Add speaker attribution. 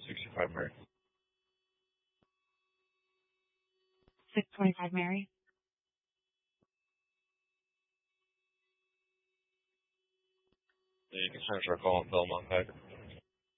Speaker 1: 625 Mary.
Speaker 2: 625 Mary.
Speaker 1: Yeah, you can transfer a call on Belmont Packard.